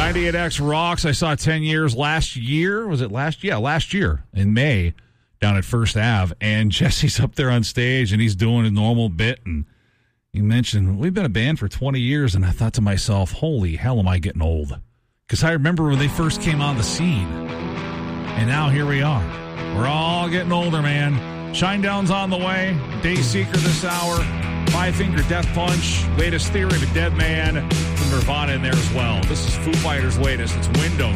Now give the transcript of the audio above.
98X rocks. I saw 10 years last year. Was it last? Yeah, last year in May down at First Ave. And Jesse's up there on stage, and he's doing a normal bit. And he mentioned, we've been a band for 20 years. And I thought to myself, holy hell, am I getting old? Because I remember when they first came on the scene. And now here we are. We're all getting older, man. Shinedown's on the way. Dayseeker this hour. Five Finger Death Punch. Latest Theory of a Dead Man. Some Nirvana in there as well. This is Foo Fighters' latest. It's Windows.